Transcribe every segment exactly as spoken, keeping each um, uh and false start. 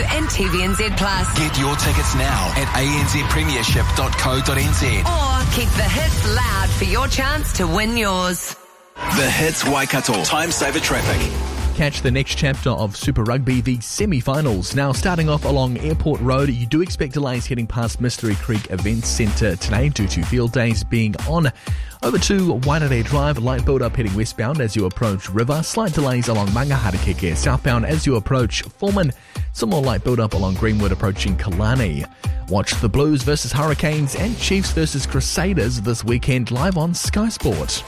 and T V N Z Plus. Get your tickets now at a n z premiership dot co dot n z. Or keep the hits loud for your chance to win yours. The Hits Waikato. Time saver traffic. Catch the next chapter of Super Rugby, the semi-finals. Now, starting off along Airport Road, you do expect delays heading past Mystery Creek Events Centre today due to field days being on. Over to Waitere Drive, light build-up heading westbound as you approach River. Slight delays along Mangaharakeke southbound as you approach Fulham. Some more light build-up along Greenwood approaching Kalani. Watch the Blues versus Hurricanes and Chiefs versus Crusaders this weekend live on Sky Sport.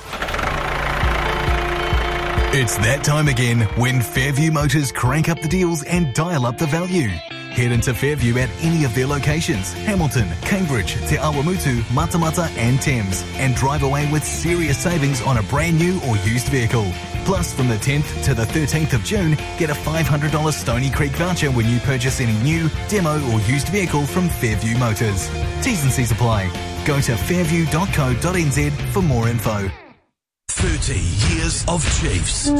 It's that time again when Fairview Motors crank up the deals and dial up the value. Head into Fairview at any of their locations, Hamilton, Cambridge, Te Awamutu, Matamata and Thames, and drive away with serious savings on a brand new or used vehicle. Plus, from the tenth to the thirteenth of June, get a five hundred dollars Stony Creek voucher when you purchase any new, demo or used vehicle from Fairview Motors. T's and C's apply. Go to fairview dot co dot n z for more info. thirty years of Chiefs.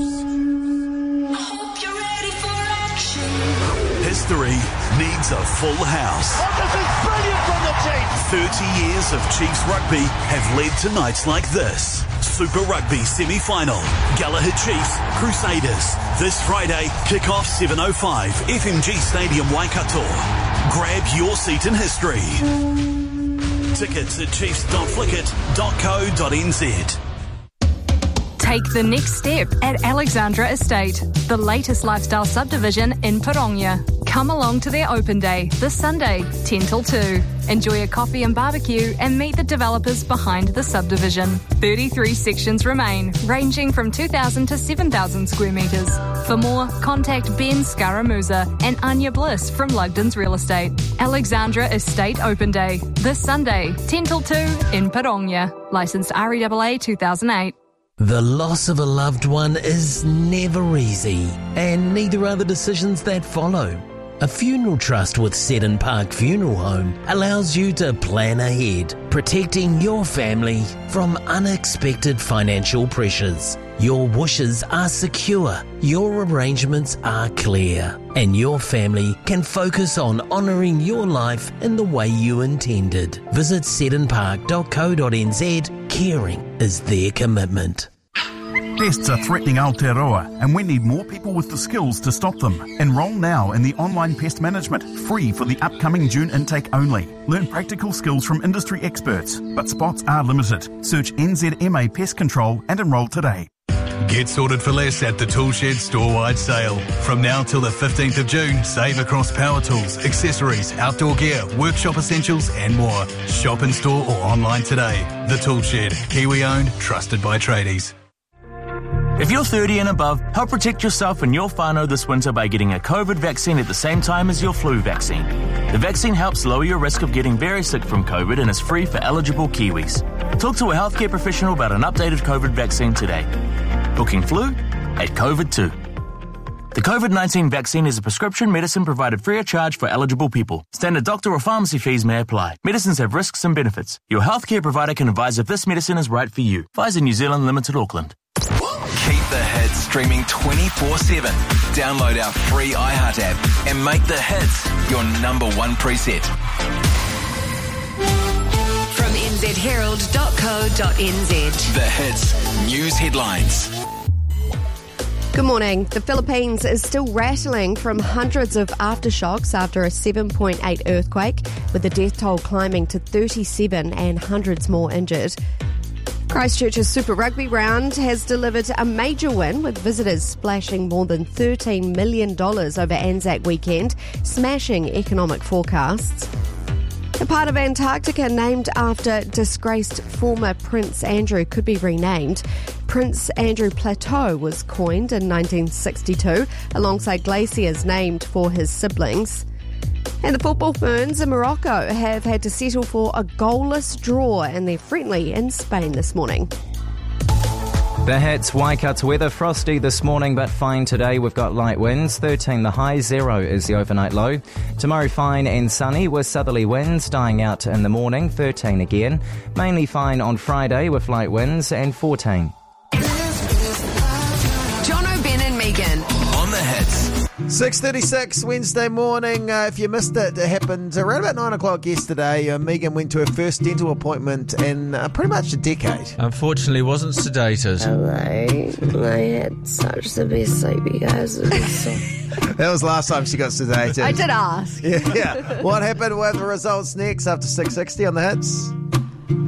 History needs a full house. This is brilliant from the Chiefs. thirty years of Chiefs rugby have led to nights like this. Super Rugby semi-final. Gallagher Chiefs, Crusaders. This Friday, kick-off seven oh five, F M G Stadium, Waikato. Grab your seat in history. Tickets at chiefs dot flickit dot co dot n z. Take the next step at Alexandra Estate, the latest lifestyle subdivision in Pirongia. Come along to their open day this Sunday, ten till two. Enjoy a coffee and barbecue and meet the developers behind the subdivision. thirty-three sections remain, ranging from two thousand to seven thousand square metres. For more, contact Ben Scaramuza and Anya Bliss from Lugden's Real Estate. Alexandra Estate Open Day, this Sunday, ten till two in Pirongia. Licensed R E A A two thousand eight. The loss of a loved one is never easy, and neither are the decisions that follow. A funeral trust with Seddon Park Funeral Home allows you to plan ahead, protecting your family from unexpected financial pressures. Your wishes are secure, your arrangements are clear, and your family can focus on honouring your life in the way you intended. Visit seddon park dot co dot n z. Caring is their commitment. Pests are threatening Aotearoa, and we need more people with the skills to stop them. Enrol now in the online pest management, free for the upcoming June intake only. Learn practical skills from industry experts, but spots are limited. Search N Z M A Pest Control and enrol today. Get sorted for less at the Toolshed store-wide sale. From now till the fifteenth of June, save across power tools, accessories, outdoor gear, workshop essentials and more. Shop in store or online today. The Toolshed, Kiwi-owned, trusted by tradies. If you're thirty and above, help protect yourself and your whānau this winter by getting a COVID vaccine at the same time as your flu vaccine. The vaccine helps lower your risk of getting very sick from COVID and is free for eligible Kiwis. Talk to a healthcare professional about an updated COVID vaccine today. Booking flu at COVID too. The COVID nineteen vaccine is a prescription medicine provided free of charge for eligible people. Standard doctor or pharmacy fees may apply. Medicines have risks and benefits. Your healthcare provider can advise if this medicine is right for you. Pfizer New Zealand Limited, Auckland. Keep the hits streaming twenty-four seven. Download our free iHeart app and make the hits your number one preset. From n z herald dot co dot n z. The hits news headlines. Good morning. The Philippines is still rattling from hundreds of aftershocks after a seven point eight earthquake, with the death toll climbing to thirty-seven and hundreds more injured. Christchurch's Super Rugby round has delivered a major win, with visitors splashing more than thirteen million dollars over Anzac weekend, smashing economic forecasts. A part of Antarctica named after disgraced former Prince Andrew could be renamed. Prince Andrew Plateau was coined in nineteen sixty-two, alongside glaciers named for his siblings. And the football ferns in Morocco have had to settle for a goalless draw in their friendly in Spain this morning. The hits, Waikato weather, frosty this morning but fine today. We've got light winds, thirteen the high, zero is the overnight low. Tomorrow fine and sunny with southerly winds dying out in the morning, thirteen again. Mainly fine on Friday with light winds and fourteen. John O'Ben and Megan. On the hits. six thirty-six Wednesday morning. Uh, if you missed it, it happened around about nine o'clock yesterday. Uh, Megan went to her first dental appointment in uh, pretty much a decade. Unfortunately, wasn't sedated. Oh, I, I had such the best sleep, you guys. It was so... That was last time she got sedated. I did ask. Yeah, yeah. What happened with the results next after six sixty on the Hits?